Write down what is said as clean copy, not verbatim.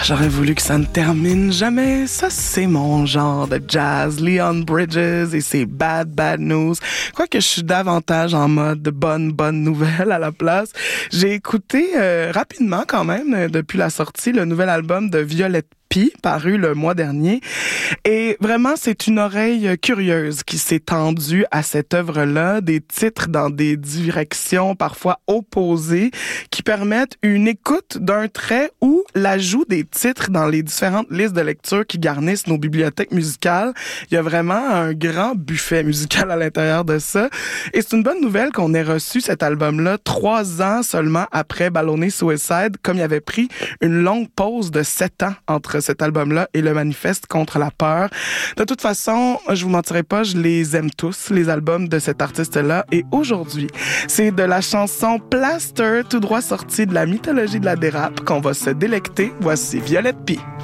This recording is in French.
J'aurais voulu que ça ne termine jamais. Ça, c'est mon genre de jazz. Leon Bridges et ses Bad News. Quoique je suis davantage en mode bonne nouvelle à la place. J'ai écouté rapidement quand même, depuis la sortie, le nouvel album de Violette P, paru le mois dernier. Et vraiment, c'est une oreille curieuse qui s'est tendue à cette œuvre-là, des titres dans des directions parfois opposées qui permettent une écoute d'un trait ou l'ajout des titres dans les différentes listes de lecture qui garnissent nos bibliothèques musicales. Il y a vraiment un grand buffet musical à l'intérieur de ça. Et c'est une bonne nouvelle qu'on ait reçu cet album-là 3 ans seulement après Ballonné Suicide, comme il avait pris une longue pause de 7 ans entre cet album-là et le manifeste contre la peur. De toute façon, je vous mentirai pas, je les aime tous, les albums de cet artiste-là. Et aujourd'hui, c'est de la chanson Plaster, tout droit sortie de la mythologie de la dérape, qu'on va se délecter. Voici Violette P.